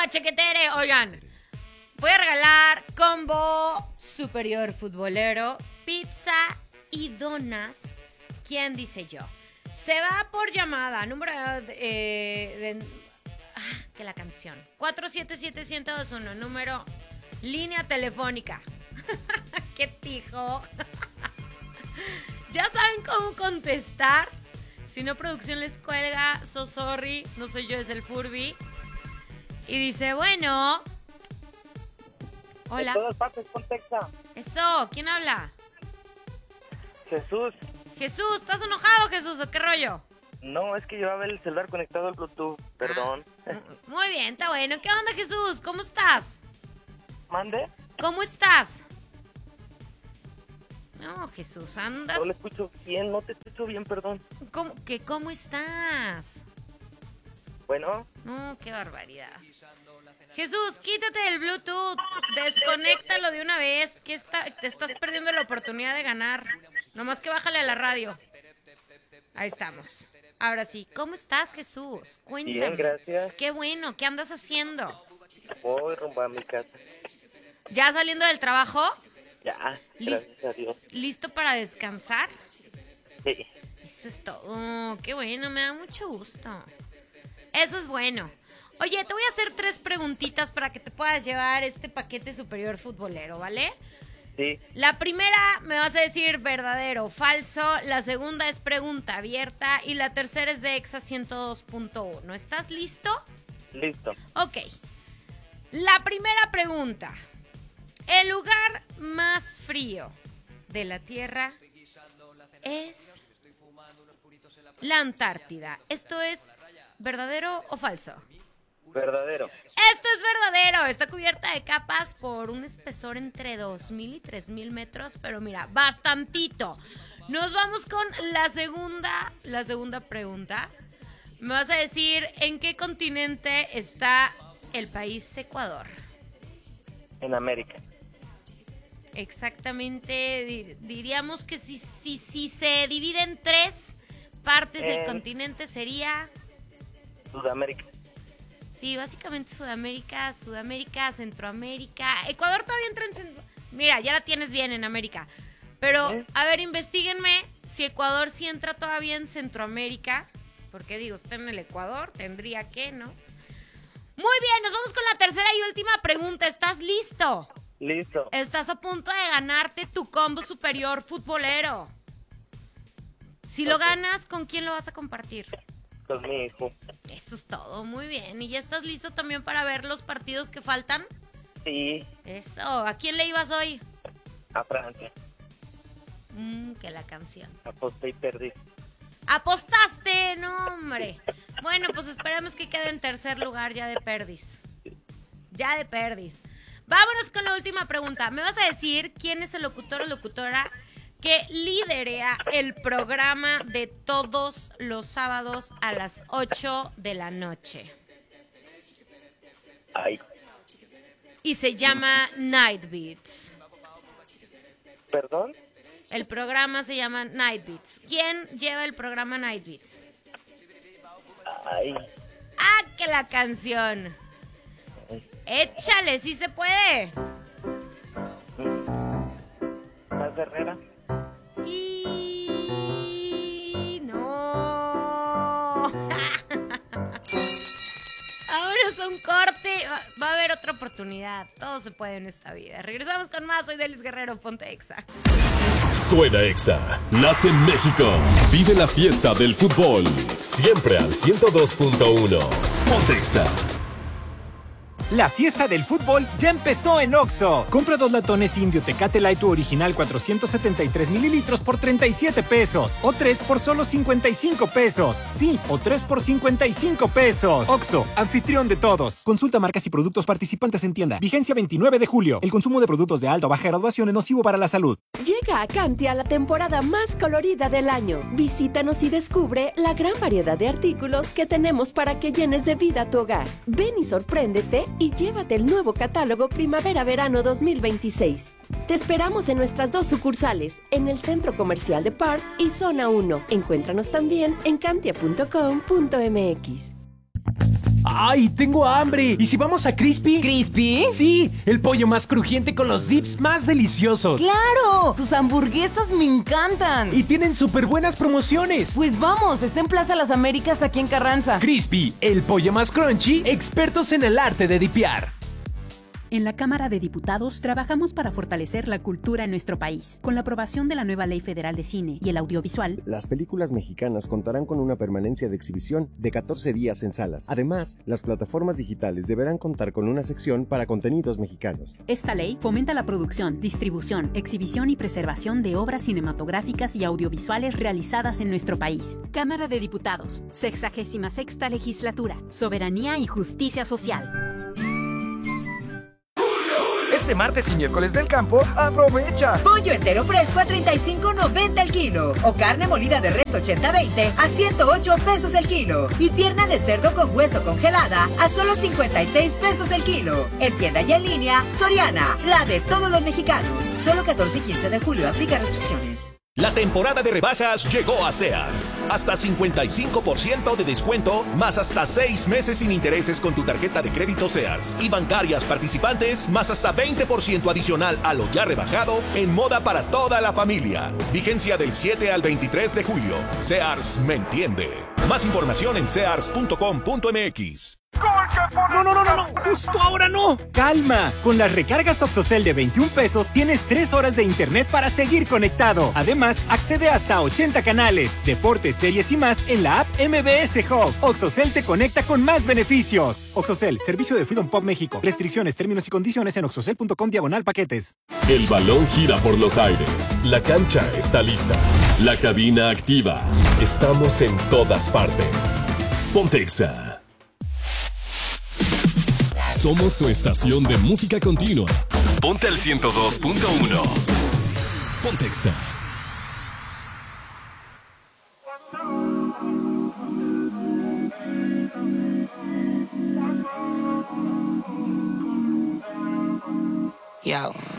Chequetere. Oigan, voy a regalar combo superior futbolero, pizza y donas. ¿Quién dice yo? Se va por llamada, número que la canción. 477-1021, número, línea telefónica. ¡Qué tijo! Ya saben cómo contestar. Si no, producción les cuelga. So sorry, no soy yo, es el Furby. Y dice, bueno. Hola. En todas partes, Pontexa. Eso, ¿quién habla? Jesús. Jesús, ¿estás enojado, Jesús, o qué rollo? No, es que llevaba el celular conectado al Bluetooth, perdón. Muy bien, está bueno. ¿Qué onda, Jesús? ¿Cómo estás? ¿Mande? ¿Cómo estás? No, Jesús, andas... No le escucho bien, no te escucho bien, perdón. ¿Cómo estás? Bueno. No, qué barbaridad. Jesús, quítate el Bluetooth, desconéctalo de una vez, que te estás perdiendo la oportunidad de ganar. Nomás que bájale a la radio. Ahí estamos. Ahora sí, ¿cómo estás, Jesús? Cuéntame. Bien, gracias. Qué bueno, ¿qué andas haciendo? Voy rumbo a mi casa. ¿Ya saliendo del trabajo? Ya, gracias a Dios. ¿Listo para descansar? Sí. Eso es todo. Qué bueno, me da mucho gusto. Eso es bueno. Oye, te voy a hacer 3 preguntitas para que te puedas llevar este paquete superior futbolero, ¿vale? Sí. La primera me vas a decir verdadero o falso, la segunda es pregunta abierta y la tercera es de Exa 102.1. ¿Estás listo? Listo. Ok. La primera pregunta. El lugar más frío de la Tierra es la Antártida. ¿Esto es verdadero o falso? Verdadero. Esto es verdadero. Está cubierta de capas por un espesor entre 2,000 y 3,000 metros. Pero mira, bastantito. Nos vamos con la segunda pregunta. Me vas a decir en qué continente está el país Ecuador. En América. Exactamente. Diríamos que si se divide en 3 partes el continente sería... Sudamérica. Sí, básicamente Sudamérica, Centroamérica. Ecuador todavía entra en... Mira, ya la tienes bien en América. Pero, a ver, investíguenme si Ecuador sí entra todavía en Centroamérica. Porque digo, está en el Ecuador, tendría que, ¿no? Muy bien, nos vamos con la tercera y última pregunta. ¿Estás listo? Listo. Estás a punto de ganarte tu combo superior futbolero. Si lo ganas, ¿con quién lo vas a compartir? Con mi hijo. Eso es todo, muy bien. ¿Y ya estás listo también para ver los partidos que faltan? Sí. Eso, ¿a quién le ibas hoy? A Francia. Que la canción. Aposté y perdí. ¡Apostaste! No, hombre. Bueno, pues esperemos que quede en tercer lugar ya de perdis. Ya de perdis. Vámonos con la última pregunta. ¿Me vas a decir quién es el locutor o locutora que liderea el programa de todos los sábados a las 8 de la noche? Ay. Y se llama Night Beats. ¿Perdón? El programa se llama Night Beats. ¿Quién lleva el programa Night Beats? Ay. ¡Ah, que la canción! ¡Échale, sí se puede! ¿Más Herrera? Y... no. Vámonos a un corte. Va a haber otra oportunidad. Todo se puede en esta vida. Regresamos con más. Soy Delis Guerrero. Ponte Exa. Suena Exa. Late México. Vive la fiesta del fútbol. Siempre al 102.1. Ponte Exa. La fiesta del fútbol ya empezó en Oxxo. Compra 2 latones Indio Tecate Light original 473 mililitros por 37 pesos. O 3 por solo 55 pesos. Sí, o 3 por 55 pesos. Oxxo, anfitrión de todos. Consulta marcas y productos participantes en tienda. Vigencia 29 de julio. El consumo de productos de alta o baja graduación es nocivo para la salud. Llega a Cantia la temporada más colorida del año. Visítanos y descubre la gran variedad de artículos que tenemos para que llenes de vida tu hogar. Ven y sorpréndete y llévate el nuevo catálogo Primavera-Verano 2026. Te esperamos en nuestras 2 sucursales, en el Centro Comercial de Park y Zona 1. Encuéntranos también en cantia.com.mx. ¡Ay, tengo hambre! ¿Y si vamos a Crispy? ¿Crispy? Sí, el pollo más crujiente con los dips más deliciosos. ¡Claro! ¡Sus hamburguesas me encantan! Y tienen súper buenas promociones. Pues vamos, está en Plaza Las Américas aquí en Carranza. Crispy, el pollo más crunchy, expertos en el arte de dipear. En la Cámara de Diputados trabajamos para fortalecer la cultura en nuestro país. Con la aprobación de la nueva Ley Federal de Cine y el Audiovisual, las películas mexicanas contarán con una permanencia de exhibición de 14 días en salas. Además, las plataformas digitales deberán contar con una sección para contenidos mexicanos. esta ley fomenta la producción, distribución, exhibición y preservación de obras cinematográficas y audiovisuales realizadas en nuestro país. Cámara de Diputados, 66ª Legislatura, Soberanía y Justicia Social. Este martes y miércoles del campo, aprovecha. Pollo entero fresco a $35.90 el kilo. O carne molida de res 80-20 a $108 el kilo. Y pierna de cerdo con hueso congelada a solo $56 el kilo. En tienda y en línea, Soriana, la de todos los mexicanos. Solo 14 y 15 de julio, aplica restricciones. La temporada de rebajas llegó a Sears. Hasta 55% de descuento, más hasta 6 meses sin intereses con tu tarjeta de crédito Sears. Y bancarias participantes, más hasta 20% adicional a lo ya rebajado en moda para toda la familia. Vigencia del 7 al 23 de julio. Sears me entiende. Más información en sears.com.mx. No, justo ahora no. Calma, con las recargas OXXOCEL de 21 pesos tienes 3 horas de internet para seguir conectado. Además, accede hasta 80 canales, deportes, series y más en la app MBS Hub. OXXOCEL te conecta con más beneficios. OXXOCEL, servicio de Freedom Pop México. Restricciones, términos y condiciones en oxxocel.com/paquetes. El balón gira por los aires. La cancha está lista. La cabina activa. Estamos en todas partes. Ponte Exa. Somos tu estación de música continua. Ponte al 102.1. Ponte Exa. Yo.